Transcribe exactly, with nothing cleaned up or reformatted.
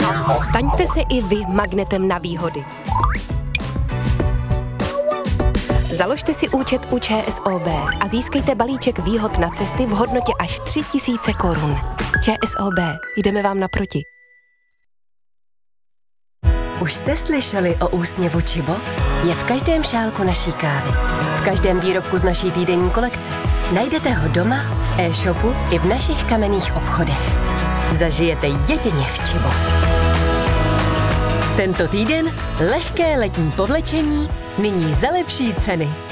Staňte se i vy magnetem na výhody. Založte si účet u ČSOB a získejte balíček výhod na cesty v hodnotě až tři tisíce korun. ČSOB, jdeme vám naproti. Už jste slyšeli o úsměvu Čibo? Je v každém šálku naší kávy, v každém výrobku z naší týdenní kolekce. Najdete ho doma, v e-shopu i v našich kamenných obchodech. Zažijete jedině v Čibo. Tento týden lehké letní povlečení, nyní za lepší ceny.